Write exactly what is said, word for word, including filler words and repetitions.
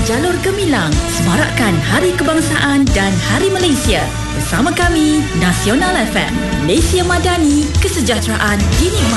jalur gemilang semarakkan Hari Kebangsaan dan Hari Malaysia. Bersama kami, Nasional F M, Malaysia Madani, kesejahteraan dinikmati.